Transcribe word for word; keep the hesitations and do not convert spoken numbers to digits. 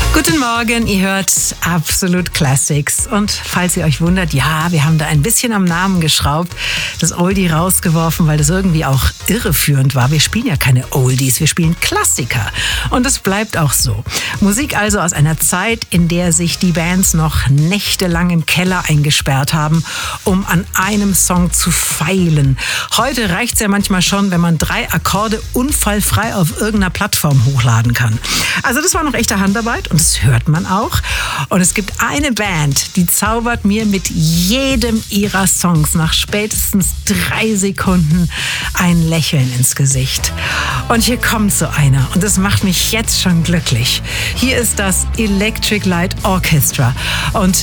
Guten Morgen, ihr hört Absolut Classics. Und falls ihr euch wundert, ja, wir haben da ein bisschen am Namen geschraubt, das Oldie rausgeworfen, weil das irgendwie auch irreführend war. Wir spielen ja keine Oldies, wir spielen Klassiker. Und es bleibt auch so. Musik also aus einer Zeit, in der sich die Bands noch nächtelang im Keller eingesperrt haben, um an einem Song zu feilen. Heute reicht's ja manchmal schon, wenn man drei Akkorde unfallfrei auf irgendeiner Plattform hochladen kann. Also das war noch echte Handarbeit und das hört man auch. Und es gibt eine Band, die zaubert mir mit jedem ihrer Songs nach spätestens drei Sekunden ein Lächeln ins Gesicht. Und hier kommt so einer und das macht mich jetzt schon glücklich. Hier ist das Electric Light Orchestra und